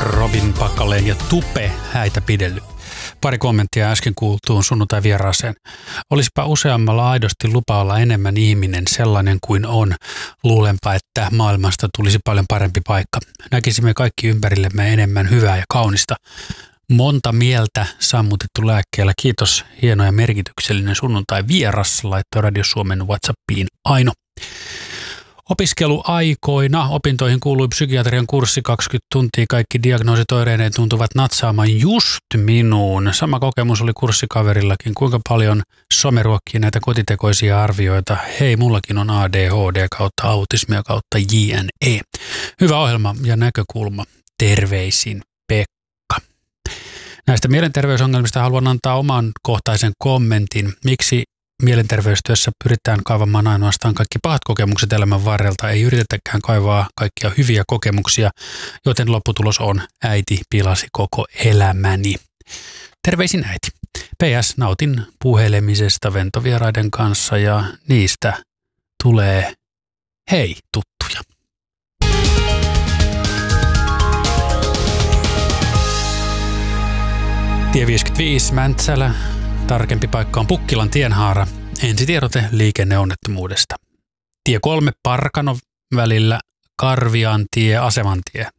Robin Packaleen ja Tupe häitä pidellyt. Pari kommenttia äsken kuultuun sunnuntai-vieraaseen. Olisipa useammalla aidosti lupa olla enemmän ihminen sellainen kuin on. Luulenpa, että maailmasta tulisi paljon parempi paikka. Näkisimme kaikki ympärillemme enemmän hyvää ja kaunista. Monta mieltä sammutettu lääkkeellä. Kiitos, hieno ja merkityksellinen sunnuntai-vieras, laittoi Radio Suomen WhatsAppiin Aino. Opiskeluaikoina opintoihin kuului psykiatrian kurssi 20 tuntia. Kaikki diagnoositoireineen tuntuvat natsaamaan just minuun. Sama kokemus oli kurssikaverillakin. Kuinka paljon some ruokkii näitä kotitekoisia arvioita? Hei, mullakin on ADHD kautta autismia kautta JNE. Hyvä ohjelma ja näkökulma. Terveisin Pekka. Näistä mielenterveysongelmista haluan antaa oman kohtaisen kommentin. Miksi mielenterveystyössä pyritään kaivamaan ainoastaan kaikki pahat kokemukset elämän varrelta, ei yritetäkään kaivaa kaikkia hyviä kokemuksia, joten lopputulos on äiti pilasi koko elämäni. Terveisin äiti. PS, nautin puhelemisesta ventovieraiden kanssa ja niistä tulee hei tuttuja. Tie 55 Mäntsälä. Tarkempi paikka on Pukkilan tienhaara. Ensitiedote liikenneonnettomuudesta. Tie 3 Parkano välillä Karviantie, Asemantie.